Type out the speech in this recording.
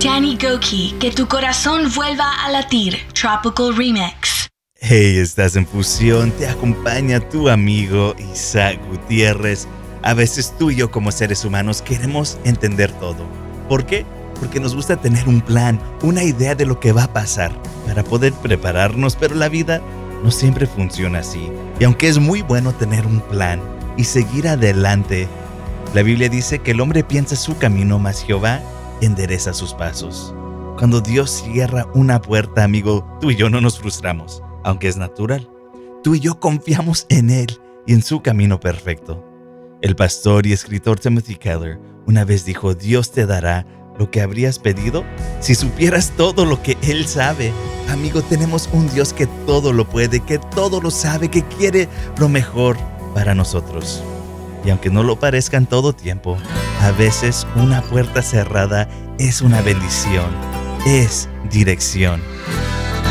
Danny Gokey, que tu corazón vuelva a latir. Tropical Remix. Hey, estás en Fusión, te acompaña tu amigo Isaac Gutiérrez. A veces tú y yo como seres humanos queremos entender todo. ¿Por qué? Porque nos gusta tener un plan, una idea de lo que va a pasar para poder prepararnos, pero la vida no siempre funciona así. Y aunque es muy bueno tener un plan y seguir adelante, la Biblia dice que el hombre piensa su camino, mas Jehová endereza sus pasos. Cuando Dios cierra una puerta, amigo, tú y yo no nos frustramos, aunque es natural. Tú y yo confiamos en Él y en su camino perfecto. El pastor y escritor Timothy Keller una vez dijo: Dios te dará lo que habrías pedido si supieras todo lo que Él sabe. Amigo, tenemos un Dios que todo lo puede, que todo lo sabe, que quiere lo mejor para nosotros. Y aunque no lo parezca en todo tiempo, a veces una puerta cerrada es una bendición, es dirección.